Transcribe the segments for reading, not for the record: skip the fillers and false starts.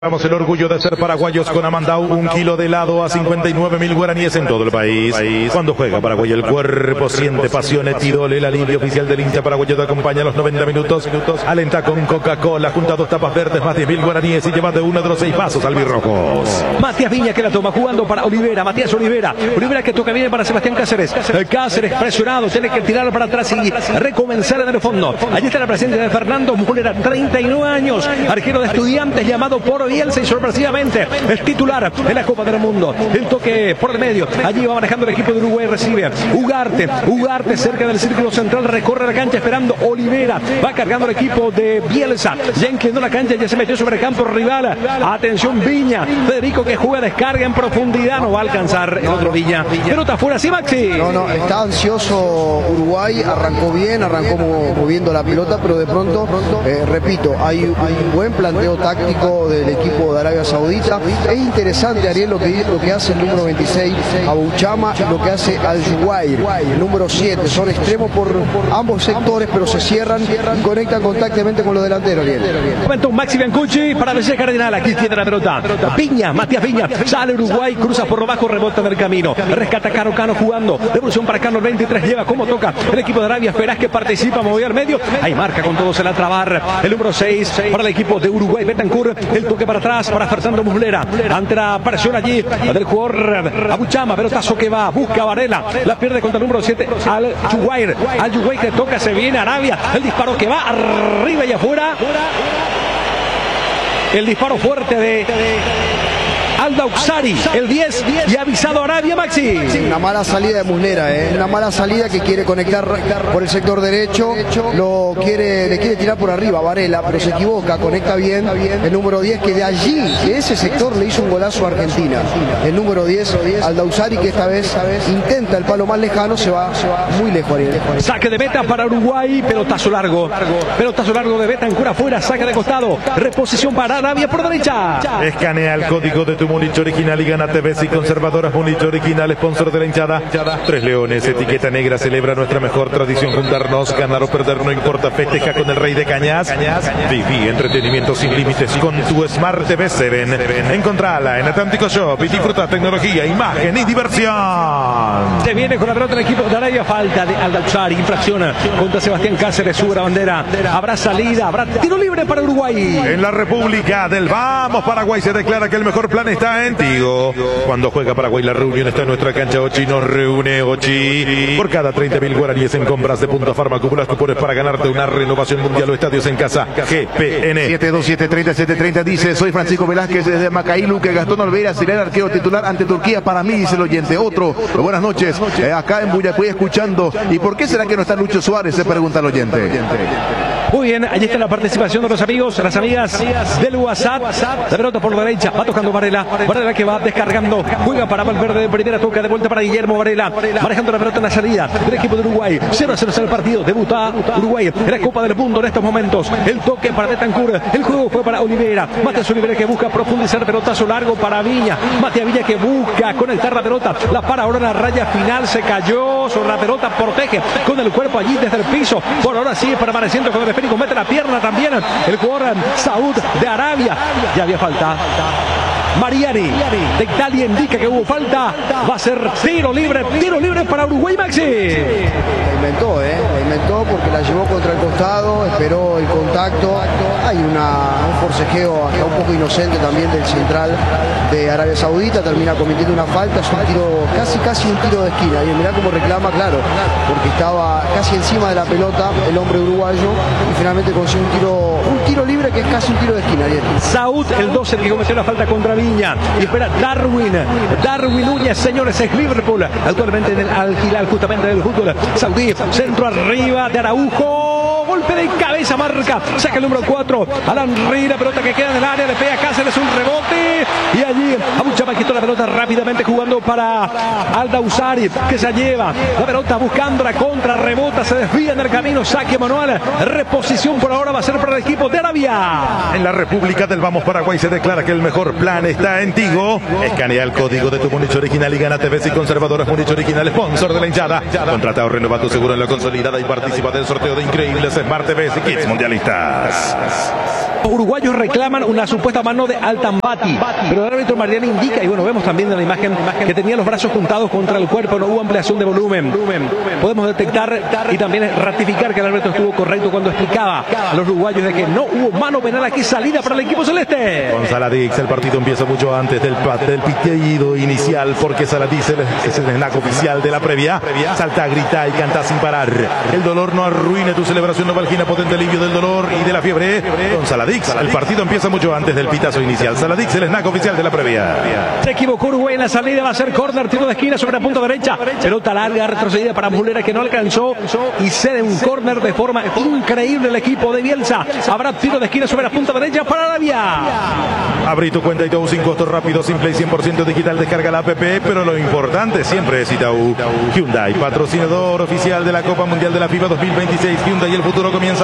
Damos el orgullo de ser paraguayos con Amandau, 1 kilo de helado a 59.000 guaraníes en todo el país. Cuando juega Paraguay el cuerpo siente pasión, Etidol, el alivio oficial del hincha paraguayo te acompaña a los 90 minutos. Alenta con Coca-Cola, junta 2 tapas verdes, más 10.000 guaraníes y lleva de uno de los 6 pasos albirrojos. Matías Viña que la toma, jugando para Olivera, Matías Olivera que toca bien para Sebastián Cáceres. Cáceres presionado, tiene que tirar para atrás y recomenzar en el fondo. Allí está la presencia de Fernando Muslera, 39 años, arquero de Estudiantes, llamado por Bielsa y sorpresivamente es titular en la Copa del Mundo. El toque por el medio, allí va manejando el equipo de Uruguay, recibe Ugarte cerca del círculo central, recorre la cancha esperando Olivera, va cargando el equipo de Bielsa, ya inclinó la cancha, ya se metió sobre el campo rival. Atención Viña, Federico que juega descarga en profundidad, no va a alcanzar el otro Viña. Pelota afuera, sí Maxi. No, está ansioso Uruguay, arrancó bien, arrancó moviendo la pelota, pero de pronto, repito, hay un buen planteo táctico del equipo de Arabia Saudita. Es interesante, Ariel, lo que hace el número 26, Abu Chama, y lo que hace Al-Juwair, el número 7. Son extremos por ambos sectores, pero se cierran y conectan contactamente con los delanteros, Ariel. Momento Maxi Biancucci para BC Cardinal, aquí tiene la pelota. Viña, Matías Viña, sale Uruguay, cruza por lo bajo, rebota en el camino. Rescata Cano jugando, devolución para Cano, el 23, lleva como toca el equipo de Arabia. Esperás que participa, movió al medio, ahí marca con todo, se la trabar. El número 6 para el equipo de Uruguay, Bentancur, el toque para atrás para Fernando Muslera, ante la presión allí del jugador Abu Chama, pelotazo que va, busca Varela, la pierde contra el número 7 Al-Juwair que toca, se viene Arabia, el disparo que va arriba y afuera, el disparo fuerte de Al-Dawsari, el 10, y ha avisado Arabia, Maxi. Una mala salida de Muslera, una mala salida que quiere conectar por el sector derecho, le quiere tirar por arriba a Varela, pero se equivoca, conecta bien el número 10, que de allí, de ese sector, le hizo un golazo a Argentina. El número 10, Al-Dawsari, que esta vez intenta el palo más lejano, se va muy lejos, Ariel. Saque de meta para Uruguay, pelotazo largo de Bentancur afuera, saque de costado, reposición para Arabia por derecha. Escanea el código de tu Munich Original y gana TVs y conservadoras Munich Original, sponsor de la hinchada. 3 Leones, etiqueta negra, celebra nuestra mejor tradición, juntarnos, ganar o perder, no importa, festeja con el rey de Cañas. Viví entretenimiento sin límites con tu Smart TV 7. Encontrala en Atlántico Shop y disfruta tecnología, imagen y diversión. Se viene con la pelota el equipo de Arabia, falta de Al-Dawsari, infracción contra Sebastián Cáceres, sube la bandera, habrá salida, habrá tiro libre para Uruguay. En la República del Vamos Paraguay se declara que el mejor plan está en Tigo. Cuando juega Paraguay la reunión está en nuestra cancha. Ochi nos reúne, Ochi. Por cada 30.000 guaraníes en compras de Punto Farma acumulas cupones para ganarte una renovación mundial o estadios en casa. GPN 72730 dice: soy Francisco Velázquez desde Macaílu, que Gastón Olveira será el arquero titular ante Turquía. Para mí, dice el oyente. Otro, buenas noches, acá en Buyacuy escuchando. ¿Y por qué será que no está Lucho Suárez? Se pregunta el oyente. Muy bien, allí está la participación de los amigos, las amigas del WhatsApp. La pelota por la derecha, va tocando Varela que va descargando, juega para Valverde de primera, toca de vuelta para Guillermo Varela, manejando la pelota en la salida del equipo de Uruguay. 0-0 el partido, debuta Uruguay en la Copa del Mundo en estos momentos. El toque para Bentancur, el juego fue para Olivera, Matías Olivera que busca profundizar, pelotazo largo para Viña, Matías Viña que busca conectar la pelota, la para ahora en la raya final, se cayó sobre la pelota, protege con el cuerpo allí desde el piso, por ahora sigue permaneciendo con el esférico, mete la pierna también el jugador Saud de Arabia, ya había falta. Mariani de Italia indica que hubo falta, va a ser tiro libre para Uruguay, Maxi. La inventó porque la llevó contra el costado, esperó el contacto. Hay un forcejeo hasta un poco inocente también del central de Arabia Saudita, termina cometiendo una falta, es un tiro, casi un tiro de esquina. Y mirá cómo reclama, claro, porque estaba casi encima de la pelota el hombre uruguayo y finalmente consigue un tiro libre que es casi un tiro de esquina. Saúd, el 12, el que cometió la falta contra Viña, y espera Darwin Núñez, señores, es Liverpool, actualmente en el Al Hilal, justamente del fútbol saudí. Centro arriba de Araujo, golpe de cabeza, marca, saca el número 4, Alan Rí, la pelota que queda en el área, le pega Cáceres, un rebote, y allí Abu Chama quitó la pelota rápidamente jugando para Al-Dawsari, que se lleva la pelota buscando la contra, rebota, se desvía en el camino, saque manual, reposición por ahora va a ser para el equipo de Arabia. En la República del Vamos Paraguay se declara que el mejor plan está en Tigo. Escanea el código de tu Munich Original y gana TVs y conservadoras Munich Original, sponsor de la hinchada. Contrata o renueva tu seguro en la consolidada y participa del sorteo de increíbles Smart TVs y kits mundialistas. Los uruguayos reclaman una supuesta mano de Altambati, pero el árbitro Mariani indica, y bueno, vemos también en la imagen que tenía los brazos juntados contra el cuerpo, no hubo ampliación de volumen. Podemos detectar y también ratificar que el árbitro estuvo correcto cuando explicaba a los uruguayos de que no hubo mano penal aquí, salida para el equipo celeste. Con Saladix el partido empieza mucho antes del pitido inicial, porque Saladix es el snack oficial de la previa. Salta, grita y canta sin parar. El dolor no arruine tu celebración, Novalgina, potente alivio del dolor y de la fiebre. Con Saladix el partido empieza mucho antes del pitazo inicial. Saladix, el snack oficial de la previa. Se equivocó Uruguay en la salida, va a ser córner, tiro de esquina sobre la punta derecha. Pelota larga, retrocedida para Mulera, que no alcanzó y cede un córner de forma increíble el equipo de Bielsa. Habrá tiro de esquina sobre la punta derecha para Arabia. Abrí tu cuenta Itaú sin costo, rápido, simple y 100% digital. Descarga la app, pero lo importante siempre es Itaú. Hyundai, patrocinador oficial de la Copa Mundial de la FIFA 2026. Hyundai, el futuro comienza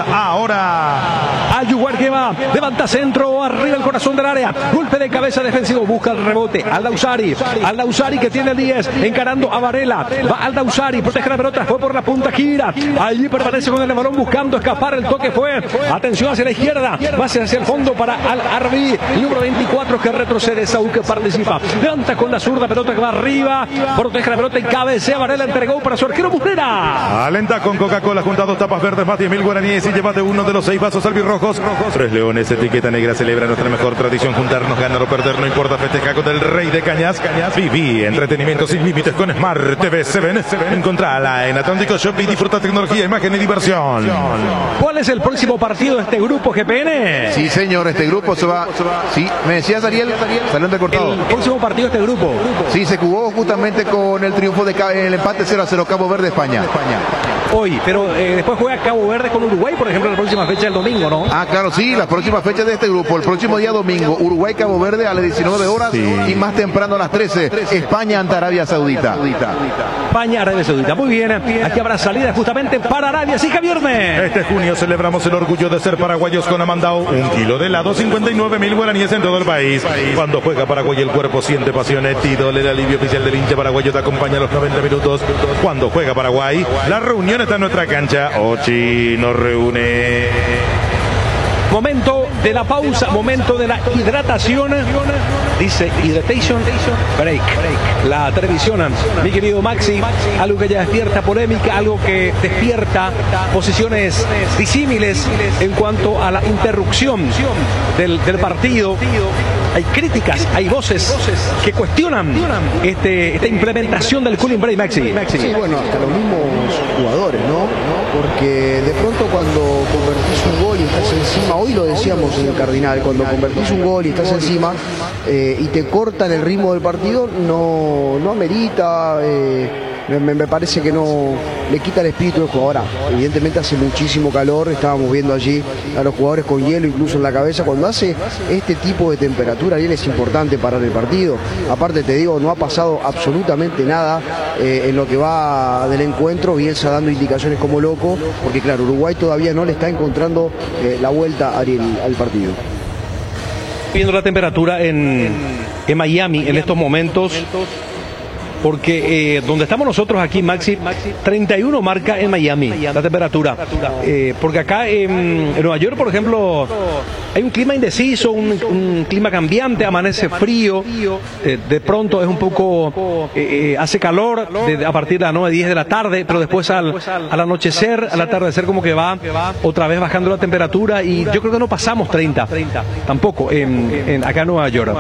ahora. Ayugar que va, levanta centro, arriba el corazón del área. Golpe de cabeza defensivo, busca el rebote. Al-Dausari que tiene 10, encarando a Varela. Va Al-Dausari, protege la pelota, fue por la punta, gira. Allí permanece con el balón buscando escapar. El toque fue, atención hacia la izquierda, va hacia el fondo para Al-Arbi, el número 24 que retrocede. Saúl que participa, levanta con la zurda, pelota que va arriba, protege la pelota y cabecea. Varela entregó para su arquero Muslera. Alenta con Coca-Cola junto a 2 tapas verdes más 10.000 guaraníes y llévate uno de los 6 vasos albirrojos. 3 Leones, etiqueta negra, celebra nuestra mejor tradición, juntarnos, ganar o perder, no importa, festeja con el rey de cañas. Viví entretenimiento sin límites con Smart TV 7. Encontrala en Atlántico Shop y disfruta tecnología, imagen y diversión. ¿Cuál es el próximo partido de este grupo, GPN? Sí, señor, este grupo se va. Sí, me decías, Ariel, salió recortado. El próximo partido de este grupo. Sí, se jugó justamente con el triunfo de el empate 0-0 Cabo Verde, España. Hoy, pero después juega Cabo Verde con Uruguay, por ejemplo, la próxima fecha del domingo, ¿no? Ah, claro, sí, la próxima fecha de este grupo, el próximo día domingo, Uruguay-Cabo Verde a las 19 horas y más temprano a las 13, España ante Arabia Saudita. España, Arabia Saudita. Muy bien, aquí habrá salida justamente para Arabia. Sí, Viernes. Este junio celebramos el orgullo de ser paraguayos con Amandao. 1 kilo de helado, 59.000 guaraníes en todo el país. Cuando juega Paraguay el cuerpo siente pasión. Tidol, el alivio oficial del hincha paraguayo, te acompaña a los 90 minutos. Cuando juega Paraguay, la reunión está en nuestra cancha. Ochi nos reúne. Momento de la pausa, momento de la hidratación. Dice Hydration Break. La televisión, mi querido Maxi, algo que ya despierta polémica, algo que despierta posiciones disímiles en cuanto a la interrupción del partido. Hay críticas, hay voces que cuestionan esta implementación del cooling break, Maxi. Sí, bueno, hasta los mismos jugadores, ¿no? Porque de pronto cuando convertís un gol y estás encima, hoy lo decíamos en el Cardinal, cuando convertís un gol y estás encima y te cortan el ritmo del partido, no amerita, me parece que no le quita el espíritu del jugador. Ahora, evidentemente hace muchísimo calor, estábamos viendo allí a los jugadores con hielo incluso en la cabeza. Cuando hace este tipo de temperatura, Ariel, es importante parar el partido. Aparte, te digo, no ha pasado absolutamente nada en lo que va del encuentro. Bielsa dando indicaciones como loco, porque claro, Uruguay todavía no le está encontrando la vuelta, Ariel, al partido. Viendo la temperatura en Miami en estos momentos, porque donde estamos nosotros aquí, Maxi, 31 marca en Miami la temperatura, porque acá en Nueva York, por ejemplo, hay un clima indeciso, un clima cambiante, amanece frío, de pronto es un poco, hace calor a partir de las 9, 10 de la tarde, pero después al anochecer, al atardecer, como que va otra vez bajando la temperatura, y yo creo que no pasamos 30 tampoco acá en Nueva York.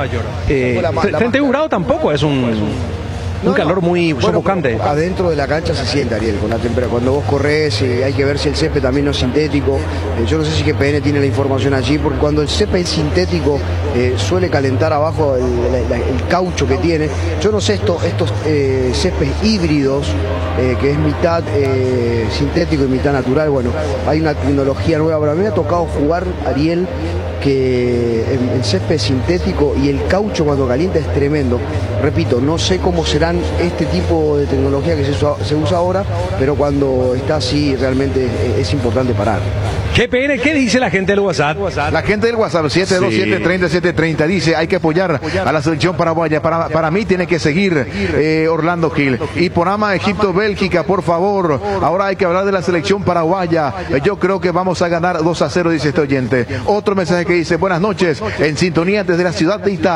31 grados tampoco es un calor muy sofocante. Adentro de la cancha se siente, Ariel, con la temperatura. Cuando vos corres, hay que ver si el césped también no es sintético. Yo no sé si GPN tiene la información allí, porque cuando el césped es sintético suele calentar abajo el caucho que tiene. Yo no sé estos céspedes híbridos, que es mitad sintético y mitad natural. Bueno, hay una tecnología nueva, pero a mí me ha tocado jugar, Ariel, que el césped sintético y el caucho cuando calienta es tremendo. Repito, no sé cómo serán este tipo de tecnología que se usa ahora, pero cuando está así realmente es importante parar. GPN, ¿qué dice la gente del WhatsApp? La gente del WhatsApp 727-3730 dice hay que apoyar a la selección paraguaya. Para mí tiene que seguir Orlando Gil. Y Porama, Egipto, Bélgica, por favor. Ahora hay que hablar de la selección paraguaya. Yo creo que vamos a ganar 2-0, dice este oyente. Otro mensaje que dice, buenas noches, en sintonía desde la ciudad de Itá.